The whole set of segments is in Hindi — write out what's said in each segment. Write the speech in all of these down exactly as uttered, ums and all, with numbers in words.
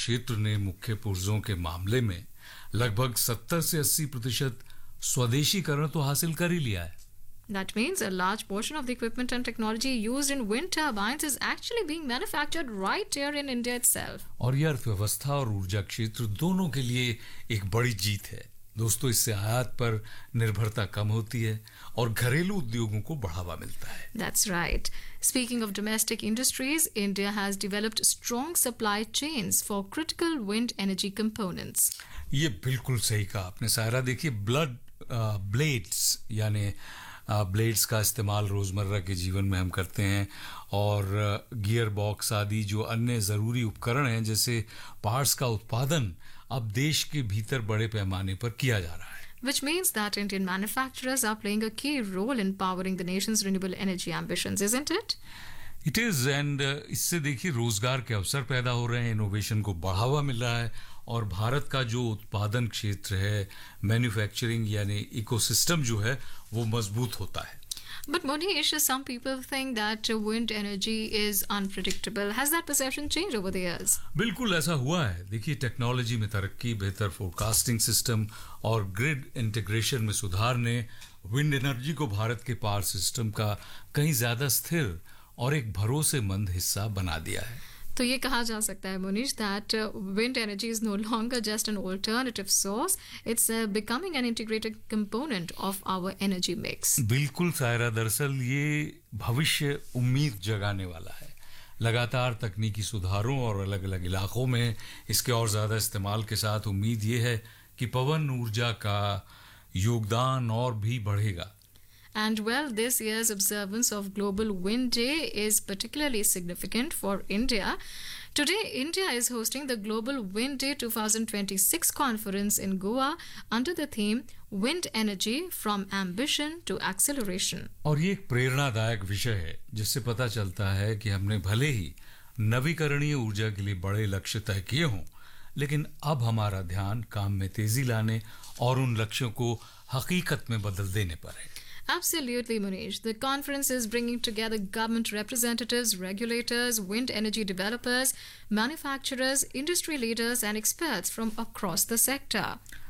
क्षेत्र ने मुख्य पुर्जों के मामले में लगभग सत्तर से अस्सी प्रतिशत स्वदेशीकरण तो हासिल कर ही लिया है. That means a large portion of the equipment and technology used in wind turbines is actually being manufactured right here in India itself. और ये अर्थव्यवस्था और ऊर्जा क्षेत्र दोनों के लिए एक बड़ी जीत है. दोस्तों, इससे आयात पर निर्भरता कम होती है और घरेलू उद्योगों को बढ़ावा मिलता है. That's right. Speaking of domestic industries, India has developed strong supply chains for critical wind energy components. ये बिल्कुल सही कहा आपने सायरा. देखिए, ब्लड ब्लेड्स यानी ब्लेड्स का इस्तेमाल रोज़मर्रा के जीवन में हम करते हैं और गियर बॉक्स आदि जो अन्य ज़रूरी उपकरण हैं जैसे पार्ट्स का उत्पादन अब देश के भीतर बड़े पैमाने पर किया जा रहा है. Which means that Indian manufacturers are playing a key role in powering the nation's renewable energy ambitions, isn't it? It is, and इससे देखिए रोजगार के अवसर पैदा हो रहे हैं, इनोवेशन को बढ़ावा मिल रहा है और भारत का जो उत्पादन क्षेत्र है, मैन्युफैक्चरिंग यानी इकोसिस्टम जो है वो मजबूत होता है. But Monish, some people think that wind energy is unpredictable. Has that perception changed over the years? बिल्कुल ऐसा हुआ है. देखिए, टेक्नोलॉजी में तरक्की, बेहतर फोरकास्टिंग सिस्टम और ग्रिड इंटीग्रेशन में सुधार ने विंड एनर्जी को भारत के पावर सिस्टम का कहीं ज्यादा स्थिर और एक भरोसेमंद हिस्सा बना दिया है. तो ये कहा जा सकता है Monish that uh, wind energy is no longer just an alternative source, it's uh, becoming an integrated component of our energy mix. बिल्कुल सायरा, दरअसल ये भविष्य उम्मीद जगाने वाला है. लगातार तकनीकी सुधारों और अलग अलग इलाकों में इसके और ज़्यादा इस्तेमाल के साथ उम्मीद ये है कि पवन ऊर्जा का योगदान और भी बढ़ेगा. And well, this year's observance of Global Wind Day is particularly significant for India. Today, India is hosting the Global Wind Day twenty twenty-six conference in Goa under the theme Wind Energy from Ambition to Acceleration. और ये एक प्रेरणादायक विषय है जिससे पता चलता है कि हमने भले ही नवीकरणीय ऊर्जा के लिए बड़े लक्ष्य तय किए हों, लेकिन अब हमारा ध्यान काम में तेजी लाने और उन लक्ष्यों को हकीकत में बदल देने पर है. Absolutely, Munish. The conference is bringing together government representatives, regulators, wind energy developers, manufacturers, industry leaders and experts from across the sector.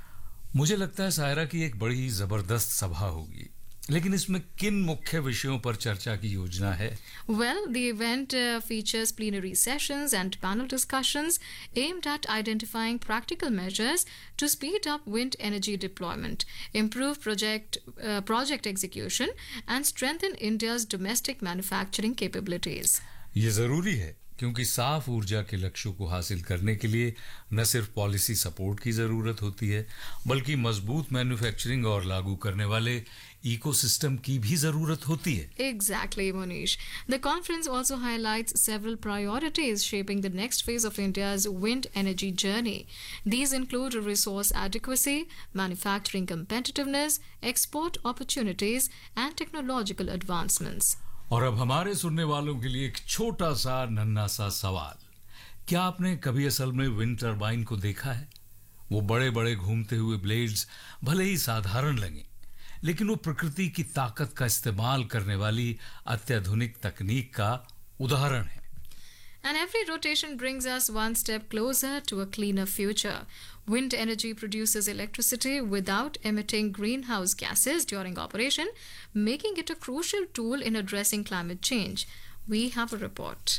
मुझे लगता है सायरा की एक बड़ी जबरदस्त सभा होगी, लेकिन इसमें किन मुख्य विषयों पर चर्चा की योजना है? Well, the event uh, features plenary sessions and panel discussions aimed at identifying practical measures to speed up wind energy deployment, improve project uh, project execution, and strengthen India's domestic manufacturing capabilities. ये जरूरी है क्योंकि साफ ऊर्जा के लक्ष्यों को हासिल करने के लिए न सिर्फ पॉलिसी सपोर्ट की जरूरत होती है, बल्कि मजबूत मैन्युफैक्चरिंग और लागू करने वाले इकोसिस्टम की भी जरूरत होती है. Exactly, Monish. The conference also highlights several priorities shaping the next phase of India's wind energy journey. These include resource adequacy, manufacturing competitiveness, export opportunities, and technological advancements. और अब हमारे सुनने वालों के लिए एक छोटा सा नन्हा सा सवाल. क्या आपने कभी असल में विंड टरबाइन को देखा है? वो बड़े बड़े घूमते हुए ब्लेड्स भले ही साधारण लगें, लेकिन वो प्रकृति की ताकत का इस्तेमाल करने वाली अत्याधुनिक तकनीक का उदाहरण है. And every rotation brings us one step closer to a cleaner future. Wind energy produces electricity without emitting greenhouse gases during operation, making it a crucial tool in addressing climate change. We have a report.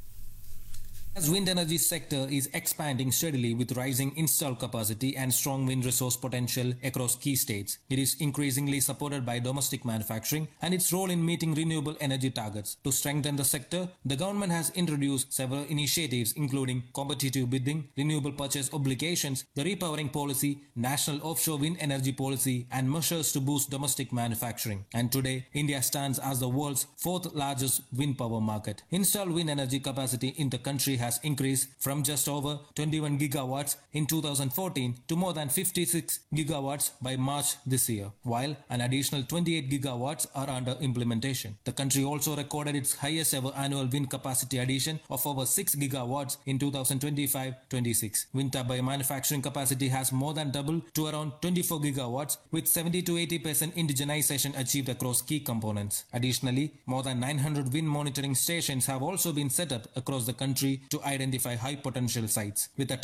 As wind energy sector is expanding steadily with rising installed capacity and strong wind resource potential across key states, it is increasingly supported by domestic manufacturing and its role in meeting renewable energy targets. To strengthen the sector, the government has introduced several initiatives including competitive bidding, renewable purchase obligations, the repowering policy, national offshore wind energy policy, and measures to boost domestic manufacturing. And today, India stands as the world's fourth largest wind power market. Installed wind energy capacity in the country has has increased from just over twenty-one gigawatts in two thousand fourteen to more than fifty-six gigawatts by March this year, while an additional twenty-eight gigawatts are under implementation. The country also recorded its highest ever annual wind capacity addition of over six gigawatts in two thousand twenty-five twenty-six. Wind turbine manufacturing capacity has more than doubled to around twenty-four gigawatts, with seventy to eighty percent indigenization achieved across key components. Additionally, more than nine hundred wind monitoring stations have also been set up across the country to identify high potential sites. With a